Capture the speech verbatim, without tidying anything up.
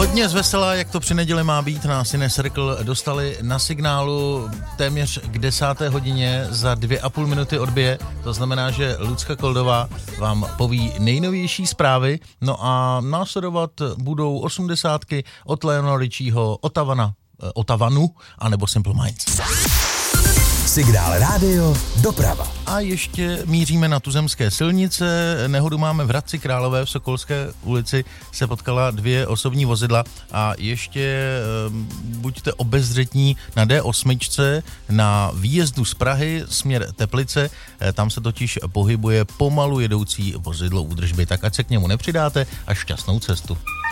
Hodně zvesela, jak to při neděli má být, nás Inner Circle dostali na signálu téměř k desáté hodině za dvě a půl minuty odbije. To znamená, že Lucka Koldová vám poví nejnovější zprávy, no a následovat budou osmdesátky od Lionela Richieho, Otavana, Otavanu anebo Simple Minds. Signál rádio, doprava. A ještě míříme na tuzemské silnice. Nehodu máme v Hradci Králové v Sokolské ulici. Se potkala dvě osobní vozidla a ještě um, buďte obezřetní na D osm na výjezdu z Prahy směr Teplice. Tam se totiž pohybuje pomalu jedoucí vozidlo údržby, tak ať se k němu nepřidáte a šťastnou cestu.